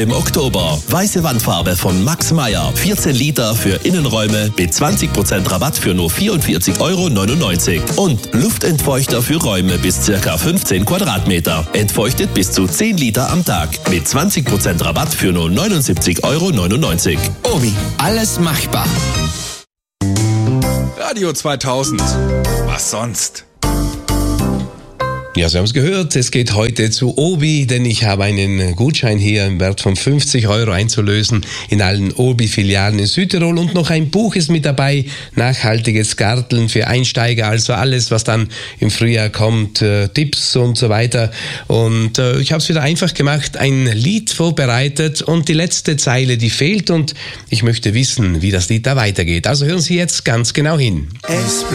Im Oktober weiße Wandfarbe von Max Meyer. 14 Liter für Innenräume mit 20% Rabatt für nur 44,99 € und Luftentfeuchter für Räume bis ca. 15 Quadratmeter. Entfeuchtet bis zu 10 Liter am Tag mit 20% Rabatt für nur 79,99 €. Obi, alles machbar. Radio 2000. Was sonst? Ja, Sie haben es gehört, es geht heute zu Obi, denn ich habe einen Gutschein hier im Wert von 50 € einzulösen in allen Obi-Filialen in Südtirol und noch ein Buch ist mit dabei, Nachhaltiges Garteln für Einsteiger, also alles, was dann im Frühjahr kommt, Tipps und so weiter. Und ich habe es wieder einfach gemacht, ein Lied vorbereitet und die letzte Zeile, die fehlt und ich möchte wissen, wie das Lied da weitergeht. Also hören Sie jetzt ganz genau hin.